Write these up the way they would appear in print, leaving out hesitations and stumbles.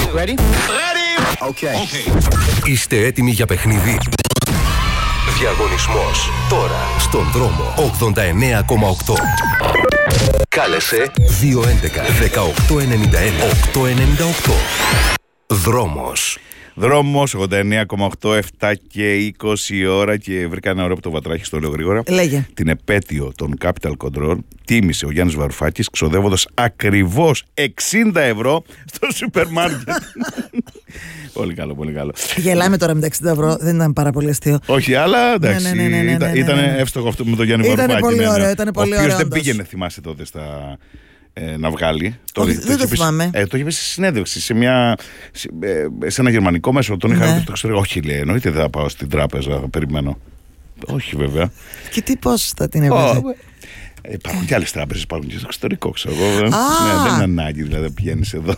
Ready? Okay. Είστε έτοιμοι για παιχνίδι? Διαγωνισμός τώρα στον δρόμο 89,8. Κάλεσε 211 1891 898. Δρόμος. Δρόμος 89,8, 7 και 20 ώρα και βρήκα ένα ωραίο από το βατράχι, στο λέω γρήγορα. Λέγε. Την επέτειο των Capital Control τίμησε ο Γιάννης Βαρουφάκης ξοδεύοντας ακριβώς 60 ευρώ στο σούπερ μάρκετ. Πολύ καλό, πολύ καλό. Γελάμε τώρα με τα 60 ευρώ, δεν ήταν πάρα πολύ αστείο. Όχι, αλλά εντάξει, ήταν εύστοχο αυτό με τον Γιάννη Βαρουφάκη. Ήταν πολύ ωραίο, ήταν πολύ ωραίο. Ο οποίος δεν πήγαινε, θυμάσαι τότε, να βγάλει. Δεν το θυμάμαι. Το είπε σε συνέντευξη σε ένα γερμανικό μέσο. Τον είχα ρωτήσει το εξωτερικό. Όχι, λέει, εννοείται δεν θα πάω στην τράπεζα, θα περιμένω. Όχι, βέβαια. Και τι πώς θα την έβγαζε? Υπάρχουν και άλλες τράπεζες, υπάρχουν και στο εξωτερικό, ξέρω εγώ. Δεν είναι ανάγκη, δηλαδή πηγαίνεις εδώ.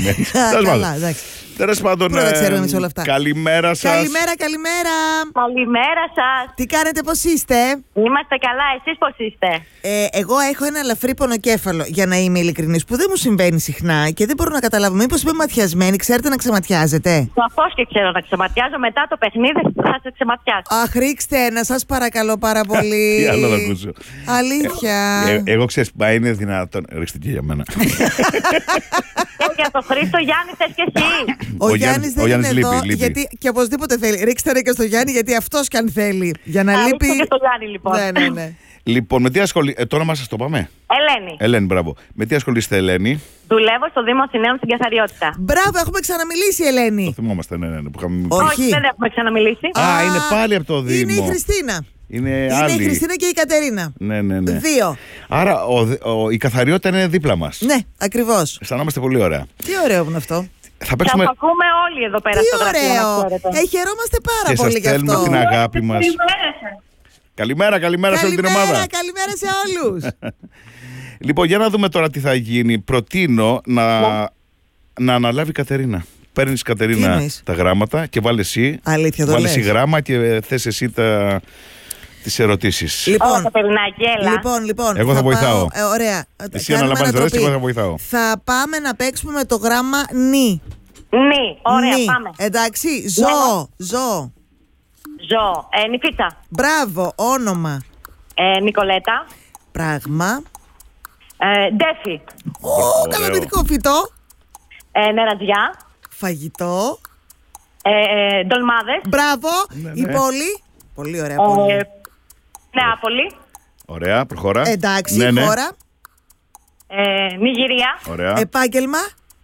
Τέλος πάντων, καλημέρα σας. Καλημέρα. Καλημέρα σας. Τι κάνετε, πώς είστε? Είμαστε καλά, εσείς πώς είστε? Εγώ έχω ένα ελαφρύ πονοκέφαλο, για να είμαι ειλικρινής, που δεν μου συμβαίνει συχνά και δεν μπορώ να καταλάβω. Μήπως είμαι ματιασμένη, ξέρετε να ξεματιάζετε? Σαφώς και ξέρω να ξεματιάζω, μετά το παιχνίδι θα σε ξεματιάσω. Αχ, ρίξτε ένα, σας παρακαλώ πάρα πολύ. Τι άλλο να ακούσω. Αλήθεια. Εγώ ξέρεις, μα είναι δυνατόν. Ρίξτε και για μένα. Για το Χρήστο Γιάννη θες και εσύ. Ο Γιάννης δεν είναι εδώ, γιατί και οπωσδήποτε θέλει. Ρίξτε ρε και στο Γιάννη, γιατί αυτός κι αν θέλει. Για να λείπει. Και στο Γιάννη, λοιπόν. Ναι. Λοιπόν, με τι ασχολείστε? Το όνομα σας το πάμε? Ελένη. Ελένη, μπράβο. Με τι ασχολείστε, Ελένη? Δουλεύω στο Δήμο Αθηναίων στην Καθαριότητα. Μπράβο, έχουμε ξαναμιλήσει, Ελένη. Το θυμόμαστε, ναι. Όχι, δεν έχουμε ξαναμιλήσει. Είναι πάλι από το Δήμο. Είναι η Χριστίνα. Είναι η Χριστίνα και η Κατερίνα. Ναι. Δύο. Άρα η καθαριότητα είναι δίπλα μας. Ναι, ακριβώς. Αισθανόμαστε πολύ ωραία. Τι ωραίο που είναι αυτό. Θα παίξουμε. Θα ακούμε όλοι εδώ πέρα στο γραφείο. Τι ωραίο. Χαιρόμαστε πάρα πολύ γι' αυτό. Και σας στέλνουμε την αγάπη μας. Καλημέρα σε όλη την ομάδα. Καλημέρα σε όλους. Λοιπόν, για να δούμε τώρα τι θα γίνει. Προτείνω να αναλάβει η Κατερίνα. Παίρνεις, Κατερίνα, τα γράμματα και βάλε εσύ. Αλήθεια, το βάλες εσύ γράμμα και θες εσύ τις ερωτήσεις. Λοιπόν. Εγώ θα βοηθάω. Ωραία. Εσύ αναλαμβάνεις δράση, εγώ θα βοηθάω. Θα πάμε να παίξουμε με το γράμμα νι. Ωραία, πάμε. Εντάξει, ζώο. Νικήτσα. Μπράβο, όνομα. Νικολέτα. Πράγμα. Ντέφι. Καλοπιτικό φυτό. Νερατζιά. Φαγητό. Ντολμάδες. Μπράβο. Η πόλη. Πολύ ωραία πόλη. Νεάπολη. Ωραία, προχώρα. Εντάξει, χώρα. Νιγηρία. Ωραία. Επάγγελμα.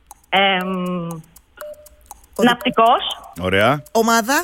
Ναυτικός. Ωραία. Ομάδα.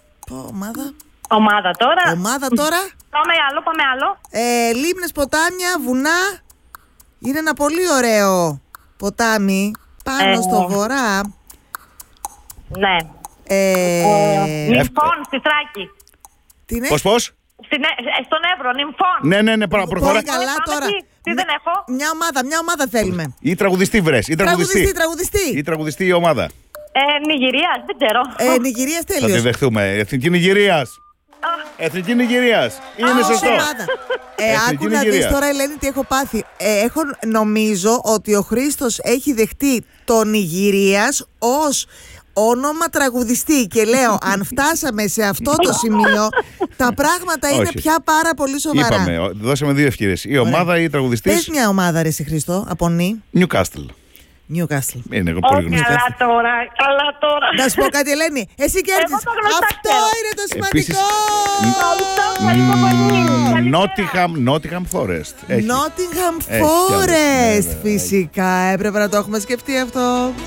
Ομάδα τώρα. Πάμε άλλο. Λίμνες, ποτάμια, βουνά. Είναι ένα πολύ ωραίο ποτάμι πάνω στο βορρά. Ναι. Νυμφών στη Θράκη. Τι είναι? Πώς? Στον Εύρο, Νυμφών. Ναι, προχώρα. Πολύ καλά τώρα. Τι δεν έχω? Μια ομάδα θέλουμε. Ή τραγουδιστή βρες. Ή τραγουδιστή η ομάδα. Νιγηρίας, δεν ξέρω. Νιγηρίας, Θα τέλειος. τη δεχτούμε. Εθνική Νιγηρίας. Εθνική Νιγηρίας. Είναι σωστό. Άκου να δεις τώρα, Ελένη, τι έχω πάθει. Νομίζω ότι ο Χρήστος έχει δεχτεί το Νιγηρίας ως όνομα τραγουδιστή και λέω, αν φτάσαμε σε αυτό το σημείο, τα πράγματα είναι πια πάρα πολύ σοβαρά. Είπαμε, δώσαμε δύο ευκαιρίες. Η ομάδα ή η τραγουδιστής. Πες μια ομάδα, ρε εσύ Χριστό, από νη. Newcastle. Είναι πολύ γνωστή. Καλά τώρα. Να σου πω κάτι, Ελένη, εσύ κέρδισες. Αυτό είναι το σημαντικό. Nottingham Forest. Nottingham Forest. Φυσικά έπρεπε να το έχουμε σκεφτεί αυτό.